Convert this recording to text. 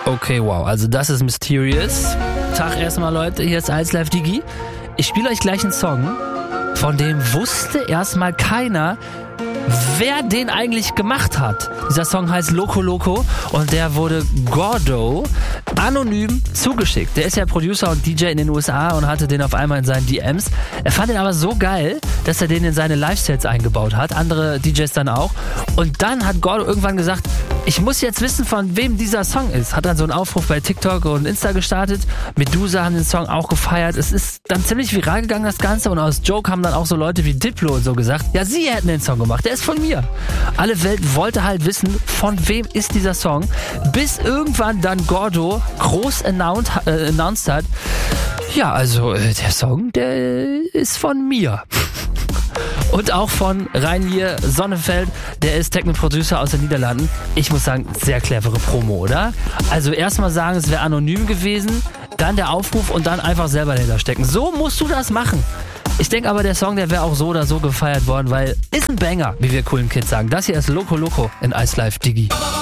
Okay, wow, also das ist mysterious. Tag erstmal, Leute, hier ist Ice Live Digi. Ich spiele euch gleich einen Song, von dem wusste erstmal keiner, wer den eigentlich gemacht hat. Dieser Song heißt Loco Loco und der wurde Gordo anonym zugeschickt. Der ist ja Producer und DJ in den USA und hatte den auf einmal in seinen DMs. Er fand den aber so geil, dass er den in seine Live-Sets eingebaut hat. Andere DJs dann auch. Und dann hat Gordo irgendwann gesagt, ich muss jetzt wissen, von wem dieser Song ist. Hat dann so einen Aufruf bei TikTok und Insta gestartet. Medusa haben den Song auch gefeiert. Es ist dann ziemlich viral gegangen, das Ganze. Und aus Joke haben dann auch so Leute wie Diplo und so gesagt, ja, sie hätten den Song gemacht. Der ist von mir. Alle Welt wollte halt wissen, von wem ist dieser Song. Bis irgendwann dann Gordo groß announced hat, ja, also der Song, der ist von mir. Und auch von Reinier Sonnefeld, der ist Techno-Producer aus den Niederlanden. Ich muss sagen, sehr clevere Promo, oder? Also erstmal sagen, es wäre anonym gewesen, dann der Aufruf und dann einfach selber dahinter stecken. So musst du das machen. Ich denke aber, der Song, der wäre auch so oder so gefeiert worden, weil ist ein Banger, wie wir coolen Kids sagen. Das hier ist Loco Loco in Ice Live Digi.